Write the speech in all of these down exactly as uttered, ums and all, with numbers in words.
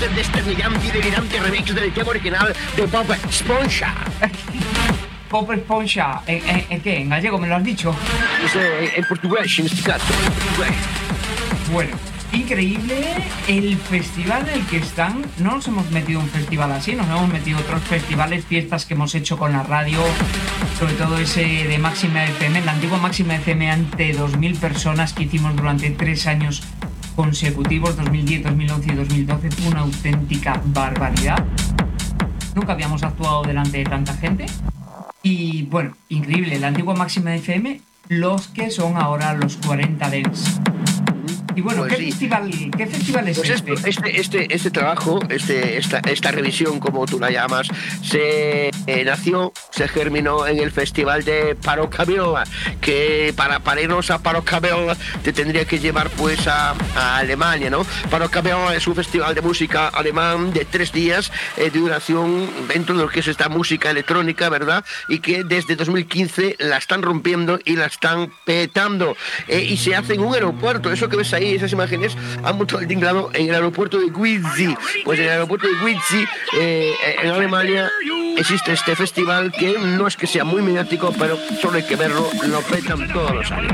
desternillante y delirante remix del tema original de Bob Esponja. Bob Esponja, ¿en, en, en qué? ¿En gallego me lo has dicho? En, en portugués, en este caso, en portugués. Bueno, increíble el festival en el que están. No nos hemos metido en un festival así, nos hemos metido en otros festivales, fiestas que hemos hecho con la radio, sobre todo ese de Máxima F M, la antigua Máxima F M ante dos mil personas que hicimos durante tres años consecutivos, dos mil diez, dos mil once y dos mil doce. Fue una auténtica barbaridad. Nunca habíamos actuado delante de tanta gente. Y bueno, increíble, la antigua Máxima F M, los que son ahora los cuarenta Dents. Y bueno, pues ¿qué, sí. festival, ¿qué festival es pues este? Este, este? Este trabajo, este, esta, esta revisión, como tú la llamas, se eh, nació, se germinó en el festival de Parocabeola, que para, para irnos a Parocabeola te tendría que llevar pues a, a Alemania, ¿no? Parocabeola es un festival de música alemán de tres días eh, de duración dentro de lo que es esta música electrónica, ¿verdad? Y que desde dos mil quince la están rompiendo y la están petando. Eh, y se hace en un aeropuerto, eso que ves ahí, esas imágenes han montado el tinglado en el aeropuerto de Gwizi. Pues en el aeropuerto de Gwizi, eh, en Alemania, existe este festival que no es que sea muy mediático, pero solo hay que verlo, lo petan todos los años.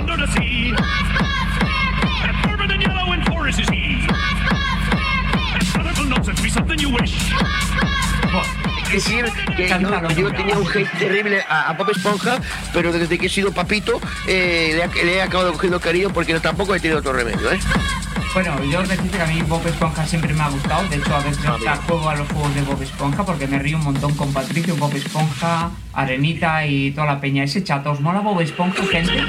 Es decir, que yo, yo tenía un hate terrible a, a Bob Esponja, pero desde que he sido papito eh, le, ha, le he acabado cogiendo cariño porque tampoco he tenido otro remedio, ¿eh? Bueno, yo decirte que a mí Bob Esponja siempre me ha gustado. De hecho, a veces hasta juego a los juegos de Bob Esponja porque me río un montón con Patricio, Bob Esponja, Arenita y toda la peña. Ese chat, ¿os mola Bob Esponja, gente?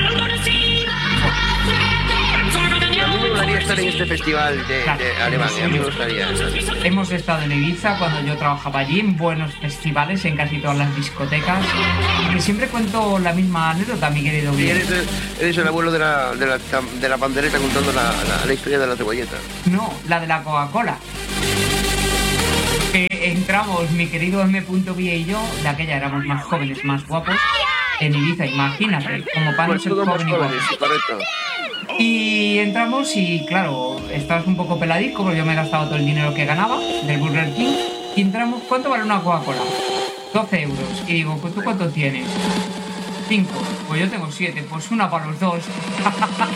A mí me gustaría estar en este festival de, claro, de Alemania, a mí me gustaría. Hemos estado en Ibiza cuando yo trabajaba allí, en buenos festivales, en casi todas las discotecas. Y siempre cuento la misma anécdota, mi querido sí, eres, eres el abuelo de la, de la, de la pandereta contando la, la, la historia de la cebolleta. No, la de la Coca-Cola. Que entramos, mi querido M. V y yo, de aquella éramos más jóvenes, más guapos, en Ibiza, imagínate, como para no ser joven y guapo. Correcto. Y entramos y claro, estabas un poco peladico porque yo me he gastado todo el dinero que ganaba del Burger King. Y entramos, ¿cuánto vale una Coca-Cola? doce euros. Y digo, pues ¿tú cuánto tienes? cinco. Pues yo tengo siete, pues una para los dos.